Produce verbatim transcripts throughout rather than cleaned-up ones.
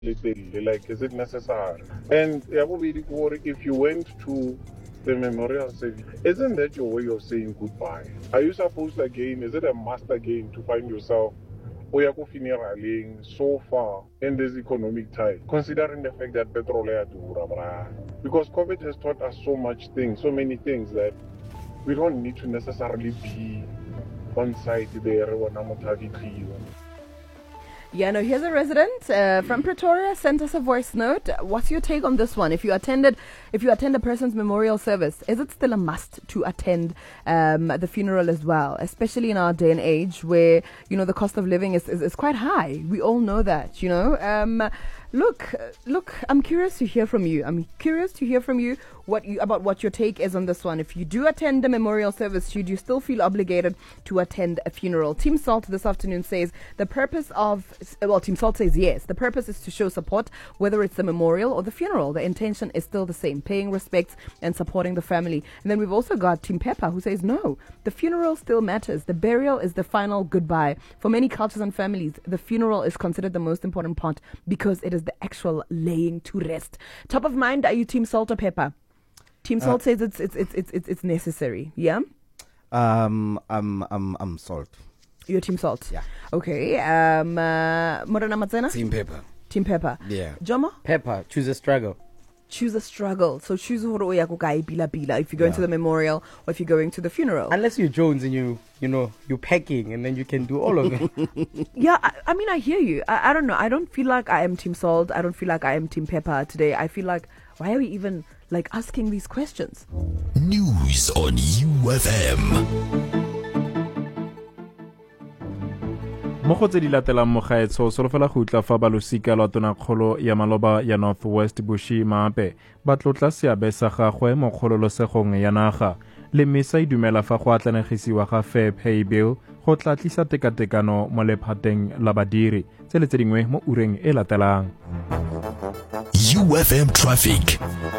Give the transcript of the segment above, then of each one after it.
Like, is it necessary? And if you went to the memorial service, isn't that your way of saying goodbye? Are you supposed again, is it a must again to find yourself funeral so far in this economic time, considering the fact that petrol because COVID has taught us so much things, so many things that we don't need to necessarily be on site there when I'm Yeah, no, here's a resident uh, from Pretoria sent us a voice note. What's your take on this one? If you attended, if you attend a person's memorial service, is it still a must to attend um, the funeral as well? Especially in our day and age where, you know, the cost of living is, is, is quite high. We all know that, you know. Um, look, look, I'm curious to hear from you. I'm curious to hear from you what you, about what your take is on this one. If you do attend a memorial service, should you still feel obligated to attend a funeral? Team Salt this afternoon says the purpose of, well, Team Salt says yes, the purpose is to show support, whether it's the memorial or the funeral. The intention is still the same, paying respects and supporting the family. And then we've also got Team Pepper who says no, the funeral still matters. The burial is the final goodbye. For many cultures and families, the funeral is considered the most important part because it is the actual laying to rest. Top of mind, are you Team Salt or Pepper? Team Salt uh, says it's it's it's it's it's necessary. Yeah. Um. I'm I'm I'm Salt. You're Team Salt. Yeah. Okay. Um. Uh, Morena Matsena. Team Pepper. Team Pepper. Yeah. Jomo. Pepper. Choose a struggle. Choose a struggle. So choose who ya kukai bila bila. If you're going yeah. to the memorial or if you're going to the funeral. Unless you're Jones and you you know you're packing and then you can do all of it. yeah. I, I mean I hear you. I, I don't know. I don't feel like I am Team Salt. I don't feel like I am Team Pepper today. I feel like why are we even like asking these questions? News on U F M. Mo go tse di latelang mo gaetsho solofela go utla fa balosika lwa tonakgolo ya maloba ya Northwest Bushi Mape ba tlotla seabe sa gagwe mo kgololosegong ya naga le mesa e dumela fa go atlanegisiwa ga Fair Pay Bill go tla tlisa tekatekano mo lephateng la badiri tse le tse dingwe mo ureng e latelang. U F M traffic.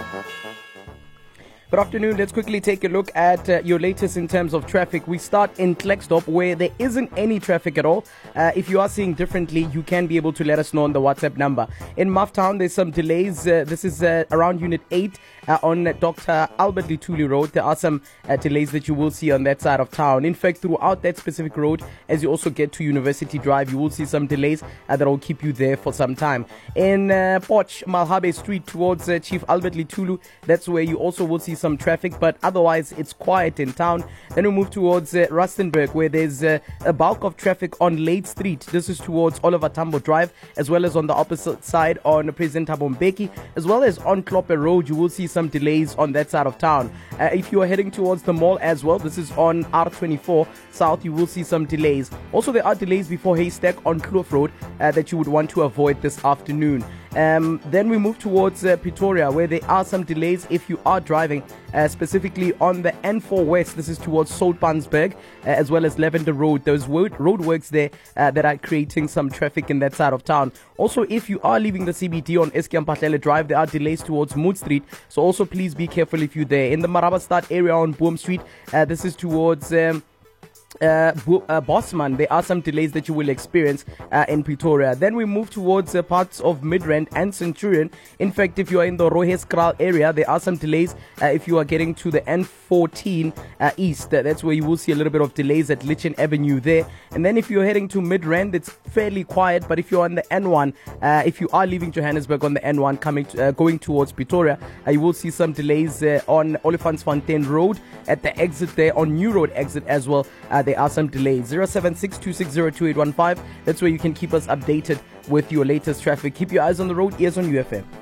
Good afternoon. Let's quickly take a look at uh, your latest in terms of traffic. We start in Klerksdorp where there isn't any traffic at all. Uh, if you are seeing differently, you can be able to let us know on the WhatsApp number. In Mufftown, there's some delays. Uh, this is uh, around Unit eight uh, on Doctor Albert Lituli Road. There are some uh, delays that you will see on that side of town. In fact, throughout that specific road, as you also get to University Drive, you will see some delays uh, that will keep you there for some time. In uh, Poch, Malhabe Street towards uh, Chief Albert Litulu, that's where you also will see some traffic, but otherwise it's quiet in town. Then we move towards uh, Rustenburg where there's uh, a bulk of traffic on Lake Street. This is towards Oliver Tambo Drive, as well as on the opposite side on President Thabo Mbeki, as well as on Kloppe Road. You will see some delays on that side of town. Uh, if you are heading towards the mall as well, this is on R twenty-four South, you will see some delays. Also, there are delays before Haystack on Kloof Road uh, that you would want to avoid this afternoon. Um, then we move towards uh, Pretoria where there are some delays if you are driving uh, specifically on the N four West. This is towards Soutpansberg uh, as well as Lavender Road. Those road roadworks there uh, that are creating some traffic in that side of town. Also, if you are leaving the C B D on Eskiam Patlele Drive, there are delays towards Mood Street. So also please be careful if you're there. In the Marabastad area on Boom Street, uh, this is towards... Um, Uh, uh, Bosman, there are some delays that you will experience uh, in Pretoria. Then we move towards uh, parts of Midrand and Centurion. In fact, if you are in the Roheskral area, there are some delays uh, if you are getting to the N fourteen uh, East. That's where you will see a little bit of delays at Lichen Avenue there. And then if you're heading to Midrand, it's fairly quiet. But if you're on the N one, uh, if you are leaving Johannesburg on the N one coming to, uh, going towards Pretoria, uh, you will see some delays uh, on Olifantsfontein Road at the exit there, on New Road exit as well. Uh, there are some delays. zero seven six two six zero two eight one five. That's where you can keep us updated with your latest traffic. Keep your eyes on the road, ears on U F M.